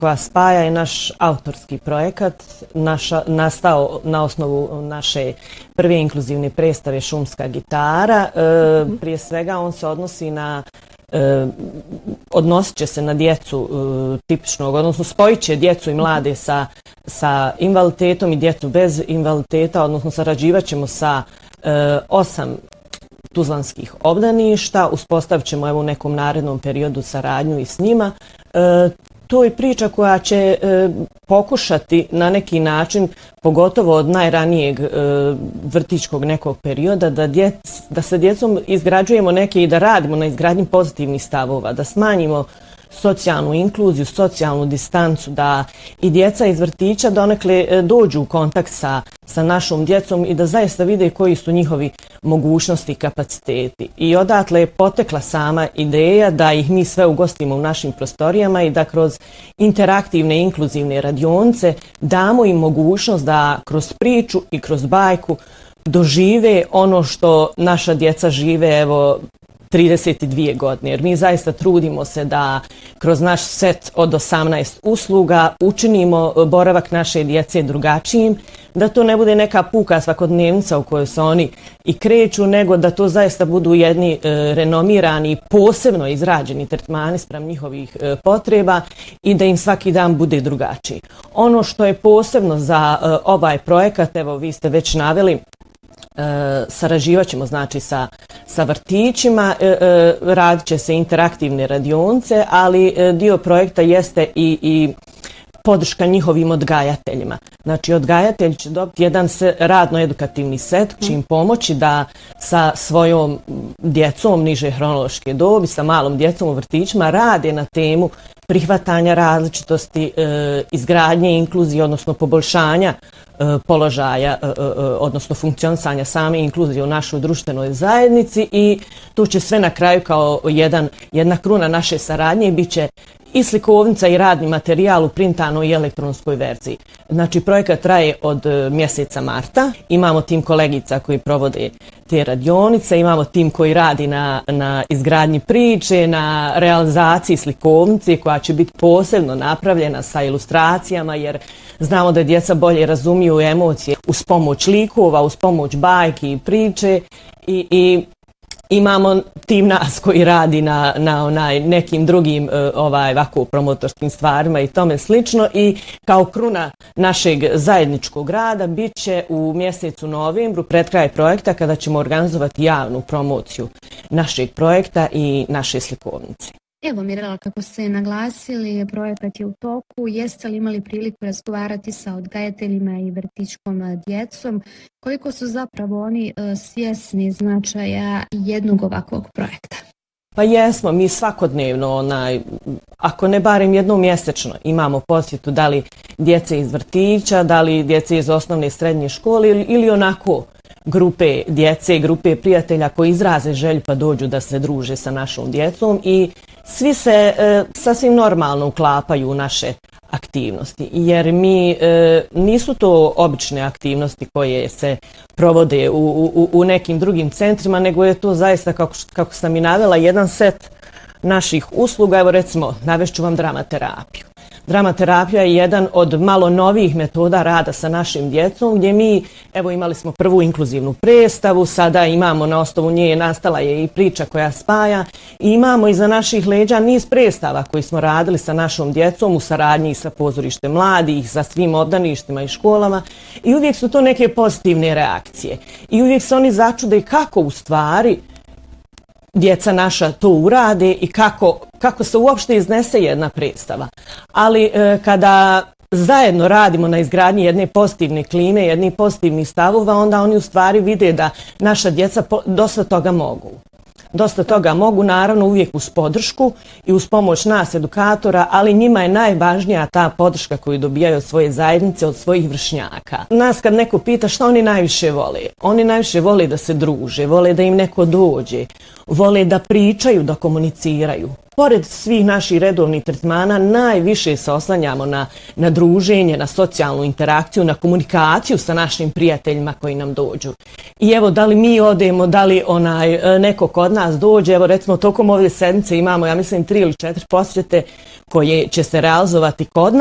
koja spaja je naš autorski projekat, nastao na osnovu naše prve inkluzivne predstave Šumska gitara. Prije svega on se odnosi na odnosit će se na djecu tipičnog, odnosno spojit će djecu i mlade sa invaliditetom i djecu bez invaliditeta, odnosno sarađivat ćemo sa 8 tuzlanskih obdaništa, uspostavit ćemo u nekom narednom periodu saradnju i s njima. To je priča koja će pokušati na neki način, pogotovo od najranijeg vrtićkog nekog perioda, da sa djecom izgrađujemo neke i da radimo na izgradnji pozitivnih stavova, da smanjimo socijalnu inkluziju, socijalnu distancu, da i djeca iz vrtića donekle dođu u kontakt sa našom djecom i da zaista vide koji su njihovi mogućnosti i kapaciteti. I odatle je potekla sama ideja da ih mi sve ugostimo u našim prostorijama i da kroz interaktivne inkluzivne radionice damo im mogućnost da kroz priču i kroz bajku dožive ono što naša djeca žive, evo, 32 godine, jer mi zaista trudimo se da kroz naš set od 18 usluga učinimo boravak naše djece drugačijim, da to ne bude neka puka svakodnevnica u kojoj se oni i kreću, nego da to zaista budu jedni renomirani, posebno izrađeni tretmani spram njihovih potreba i da im svaki dan bude drugačiji. Ono što je posebno za ovaj projekat, evo vi ste već naveli, sarađivat ćemo znači sa vrtićima, radit će se interaktivne radionice, ali dio projekta jeste i podrška njihovim odgajateljima. Znači, odgajatelj će dobiti jedan radno-edukativni set koji će im pomoći da sa svojom djecom niže hronološke dobi, sa malom djecom u vrtićima rade na temu prihvatanja različitosti, izgradnje inkluzije, odnosno poboljšanja položaja, odnosno funkcionisanja same inkluzije u našoj društvenoj zajednici i tu će sve na kraju kao jedna kruna naše saradnje bit će i slikovnica i radni materijal u printanoj i elektronskoj verziji. Znači, projekat traje od mjeseca marta. Imamo tim kolegica koji provode te radionice, imamo tim koji radi na izgradnji priče, na realizaciji slikovnice koja će biti posebno napravljena sa ilustracijama, jer znamo da djeca bolje razumiju emocije uz pomoć likova, uz pomoć bajki i priče i imamo tim nas koji radi na nekim drugim ovako promotorskim stvarima i tome slično i kao kruna našeg zajedničkog rada bit će u mjesecu novembru pred kraj projekta kada ćemo organizovati javnu promociju našeg projekta i naše slikovnice. Evo Mirela, kako ste naglasili, projekat je u toku. Jeste li imali priliku razgovarati sa odgajateljima i vrtićkom djecom? Koliko su zapravo oni svjesni značaja jednog ovakvog projekta? Pa jesmo, mi svakodnevno, ako ne barem jednom mjesečno, imamo posjetu da li djece iz vrtića, da li djece iz osnovne i srednje škole ili onako grupe djece, grupe prijatelja koji izraze želju pa dođu da se druže sa našom djecom i svi se sasvim normalno uklapaju u naše aktivnosti, jer mi nisu to obične aktivnosti koje se provode u nekim drugim centrima, nego je to zaista, kako sam i navela, jedan set naših usluga. Evo recimo, navešću vam dramaterapiju. Dramaterapija je jedan od malo novih metoda rada sa našim djecom, gdje mi, evo imali smo prvu inkluzivnu predstavu, sada imamo na osnovu nje, nastala je i priča koja spaja i imamo iza naših leđa niz predstava koji smo radili sa našom djecom u saradnji sa pozorištem mladih, sa svim obdaništima i školama i uvijek su to neke pozitivne reakcije i uvijek se oni začude kako u stvari djeca naša to urade i kako se uopšte iznese jedna predstava. Ali kada zajedno radimo na izgradnji jedne pozitivne klime, jednih pozitivnih stavova, onda oni u stvari vide da naša djeca dosta toga mogu. Dosta toga mogu, naravno uvijek uz podršku i uz pomoć nas edukatora, ali njima je najvažnija ta podrška koju dobijaju od svoje zajednice, od svojih vršnjaka. Nas kad neko pita šta oni najviše vole, oni najviše vole da se druže, vole da im neko dođe, vole da pričaju, da komuniciraju. pored svih naših redovnih tretmana, najviše se oslanjamo na druženje, na socijalnu interakciju, na komunikaciju sa našim prijateljima koji nam dođu. I evo, da li mi odemo, da li neko kod nas dođe, evo recimo tokom ove sedmice imamo, ja mislim, 3 ili 4 posjete koje će se realizovati kod nas.